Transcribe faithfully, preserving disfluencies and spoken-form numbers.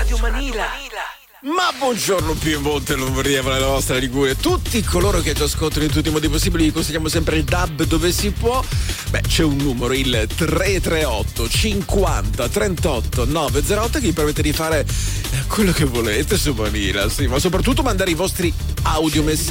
Ma buongiorno Piemonte, Lombardia, la nostra Liguria, tutti coloro che ci ascoltano in tutti i modi possibili, vi consigliamo sempre il D A B dove si può. Beh, c'è un numero, il tre tre otto cinquanta trentotto novecentotto, che vi permette di fare quello che volete su Manila, sì, ma soprattutto mandare i vostri audiomessaggi